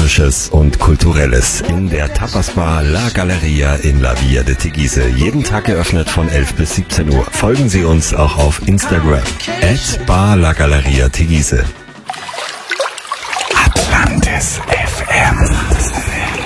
Kulinarisches und Kulturelles in der Tapas-Bar La Galleria in La Via de Teguise. Jeden Tag geöffnet von 11 bis 17 Uhr. Folgen Sie uns auch auf Instagram @BarLaGalleriaTeguise. Atlantis FM.